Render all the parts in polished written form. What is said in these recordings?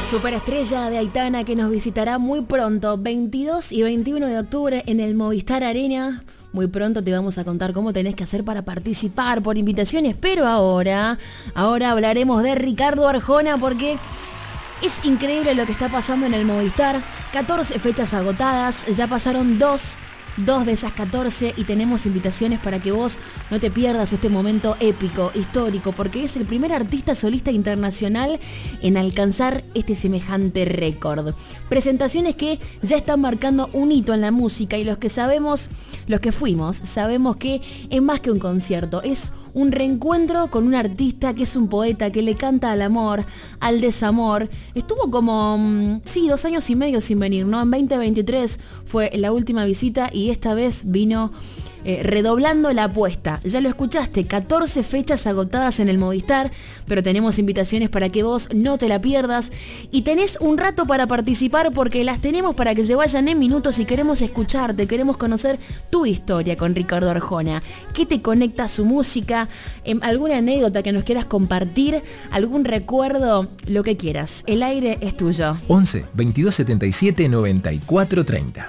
Superestrella de Aitana que nos visitará muy pronto, 22 y 21 de octubre en el Movistar Arena. Muy pronto te vamos a contar cómo tenés que hacer para participar por invitaciones, pero ahora hablaremos de Ricardo Arjona porque es increíble lo que está pasando en el Movistar. 14 fechas agotadas, ya pasaron dos de esas 14 y tenemos invitaciones para que vos no te pierdas este momento épico, histórico, porque es el primer artista solista internacional en alcanzar este semejante récord. Presentaciones que ya están marcando un hito en la música y los que fuimos, sabemos que es más que un concierto, es un reencuentro con un artista que es un poeta que le canta al amor, al desamor. Estuvo como, 2 años y medio sin venir, ¿no? En 2023 fue la última visita y esta vez vino redoblando la apuesta. Ya lo escuchaste, 14 fechas agotadas en el Movistar, pero tenemos invitaciones para que vos no te la pierdas y tenés un rato para participar porque las tenemos para que se vayan en minutos y queremos escucharte, queremos conocer tu historia con Ricardo Arjona. ¿Qué te conecta a su música? ¿Alguna anécdota que nos quieras compartir? ¿Algún recuerdo? Lo que quieras. El aire es tuyo. 11 22 77 94 30.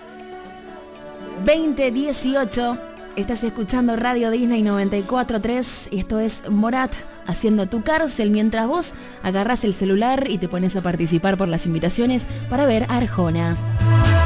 2018. Estás escuchando Radio Disney 94.3 y esto es Morat haciendo Tu Cárcel mientras vos agarrás el celular y te pones a participar por las invitaciones para ver a Arjona.